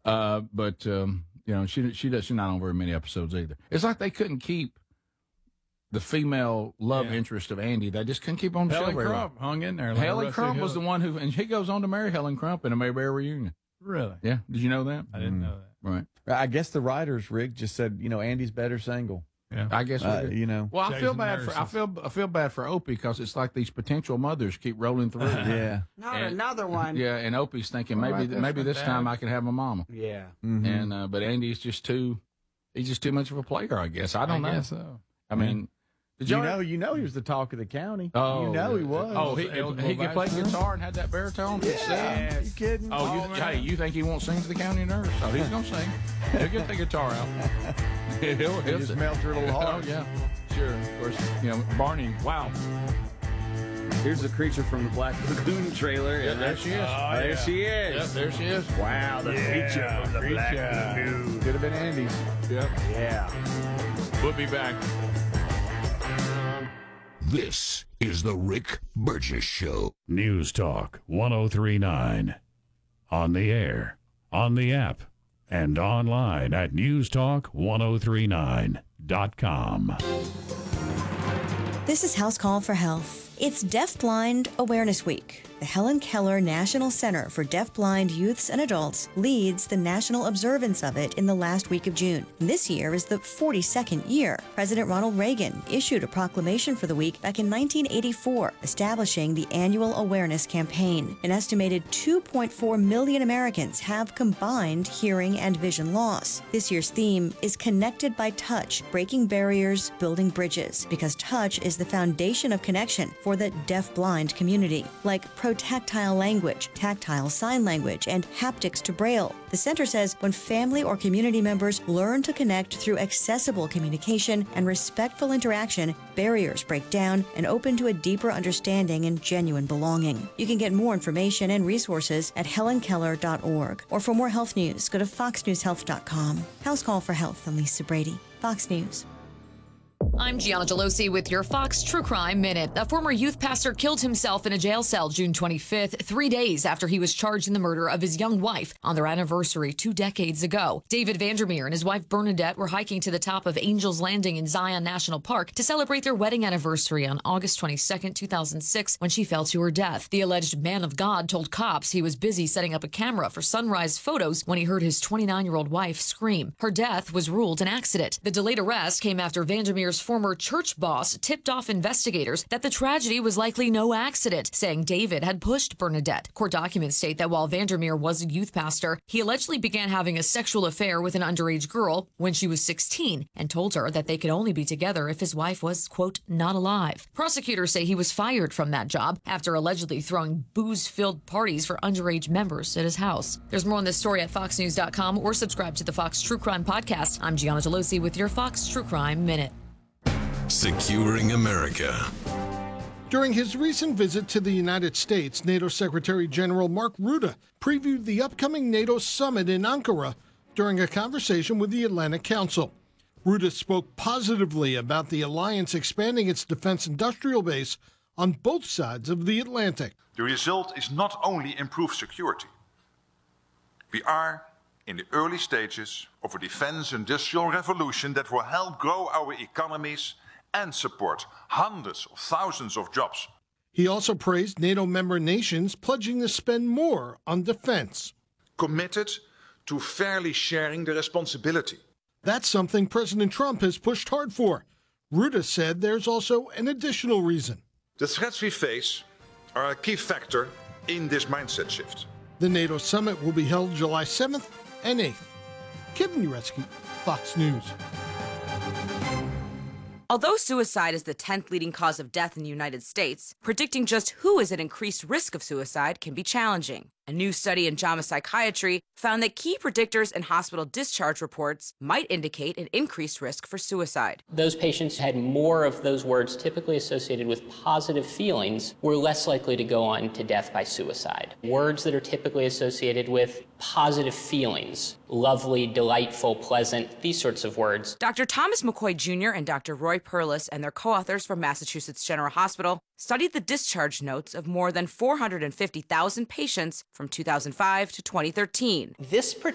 But she's not on very many episodes either. It's like they couldn't keep the female love interest of Andy. They just couldn't keep on the show. Helen Crump hung in there. Helen Crump was the one who, and he goes on to marry Helen Crump in a Mayberry reunion. Really? Yeah. Did you know that? I didn't know that. Right. I guess the writers, Rick, just said, Andy's better single. Yeah. I guess we did. Well, I feel bad for Opie because it's like these potential mothers keep rolling through. Yeah. Not another one. Yeah, and Opie's thinking maybe this time I can have a mama. Yeah. Mm-hmm. And but Andy's just too much of a player, I guess. I don't know. Guess so. I mean, he was the talk of the county. Oh, he was. Oh, he could play guitar and had that baritone. Yeah. You kidding? You think he won't sing to the county nurse? Oh, he's gonna sing. He'll get the guitar out. He'll just melt her little heart. Oh yeah, sure. Of course, Barney. Wow. Here's the creature from the Black Lagoon trailer. Yeah, there she is. There she is. Yep, there she is. Wow, the creature from the Black Lagoon. Could have been Andy's. Yep. Yeah. We'll be back. This is the Rick Burgess Show. News Talk 1039. On the air, on the app, and online at newstalk1039.com. This is House Call for Health. It's Deafblind Awareness Week. The Helen Keller National Center for Deafblind Youths and Adults leads the national observance of it in the last week of June. This year is the 42nd year. President Ronald Reagan issued a proclamation for the week back in 1984, establishing the annual awareness campaign. An estimated 2.4 million Americans have combined hearing and vision loss. This year's theme is Connected by Touch, Breaking Barriers, Building Bridges, because touch is the foundation of connection for the deaf-blind community, like pro-tactile language, tactile sign language, and haptics to Braille. The center says when family or community members learn to connect through accessible communication and respectful interaction, barriers break down and open to a deeper understanding and genuine belonging. You can get more information and resources at helenkeller.org. Or for more health news, go to foxnewshealth.com. House Call for Health, I'm Lisa Brady, Fox News. I'm Gianna Gelosi with your Fox True Crime Minute. A former youth pastor killed himself in a jail cell June 25th, 3 days after he was charged in the murder of his young wife on their anniversary 2 decades ago. David Vandermeer and his wife Bernadette were hiking to the top of Angel's Landing in Zion National Park to celebrate their wedding anniversary on August 22nd, 2006, when she fell to her death. The alleged man of God told cops he was busy setting up a camera for sunrise photos when he heard his 29-year-old wife scream. Her death was ruled an accident. The delayed arrest came after Vandermeer's former church boss tipped off investigators that the tragedy was likely no accident, saying David had pushed Bernadette. Court documents state that while Vandermeer was a youth pastor, he allegedly began having a sexual affair with an underage girl when she was 16 and told her that they could only be together if his wife was, quote, not alive. Prosecutors say he was fired from that job after allegedly throwing booze-filled parties for underage members at his house. There's more on this story at foxnews.com or subscribe to the Fox True Crime Podcast. I'm Gianna Gelosi with your Fox True Crime Minute. Securing America. During his recent visit to the United States, NATO Secretary General Mark Rutte previewed the upcoming NATO summit in Ankara during a conversation with the Atlantic Council. Rutte spoke positively about the alliance expanding its defense industrial base on both sides of the Atlantic. The result is not only improved security. We are in the early stages of a defense industrial revolution that will help grow our economies and support hundreds of thousands of jobs. He also praised NATO member nations pledging to spend more on defense. Committed to fairly sharing the responsibility. That's something President Trump has pushed hard for. Rutte said there's also an additional reason. The threats we face are a key factor in this mindset shift. The NATO summit will be held July 7th and 8th. Kevin Uretsky, Fox News. Although suicide is the 10th leading cause of death in the United States, predicting just who is at increased risk of suicide can be challenging. A new study in JAMA Psychiatry found that key predictors in hospital discharge reports might indicate an increased risk for suicide. Those patients had more of those words typically associated with positive feelings were less likely to go on to death by suicide. Words that are typically associated with positive feelings, lovely, delightful, pleasant, these sorts of words. Dr. Thomas McCoy Jr. and Dr. Roy Perlis and their co-authors from Massachusetts General Hospital studied the discharge notes of more than 450,000 patients from 2005 to 2013. This